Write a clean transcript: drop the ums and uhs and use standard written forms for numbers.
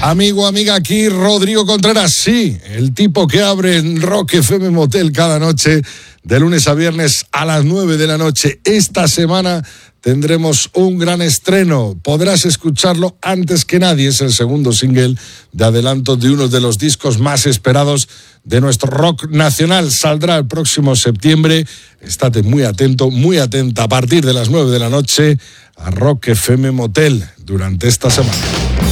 Amigo, amiga, aquí Rodrigo Contreras, sí, el tipo que abre en Rock FM Motel cada noche, de lunes a viernes a las 9 de la noche. Esta semana tendremos un gran estreno, podrás escucharlo antes que nadie, es el segundo single de adelanto de uno de los discos más esperados de nuestro rock nacional. Saldrá el próximo septiembre, estate muy atento, muy atenta, a partir de las 9 de la noche a Rock FM Motel durante esta semana.